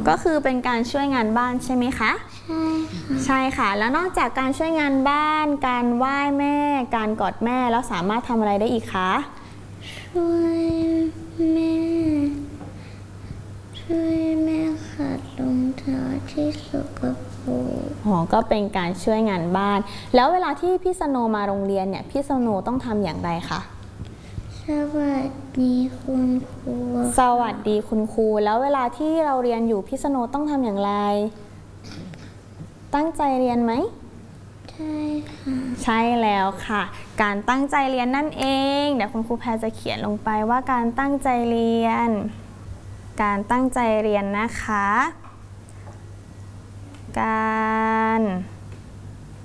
ก็คือเป็นการช่วยงานบ้านใช่ไหมคะใช่ค่ะแล้วนอกจากการช่วยงานบ้านการไหว้แม่การกอดแม่แล้วสามารถทำอะไรได้อีกคะช่วยแม่ขัดรองเท้าที่สกปรกก็เป็นการช่วยงานบ้านแล้วเวลาที่พี่สโนมาโรงเรียนเนี่ยพี่สโนต้องทำอย่างไรคะสวัสดีคุณครูสวัสดีคุณครูแล้วเวลาที่เราเรียนอยู่พี่สโนต้องทำอย่างไรตั้งใจเรียนไหมใช่ค่ะใช่แล้วค่ะการตั้งใจเรียนนั่นเองเดี๋ยวคุณครูแพรจะเขียนลงไปว่าการตั้งใจเรียนนะคะการ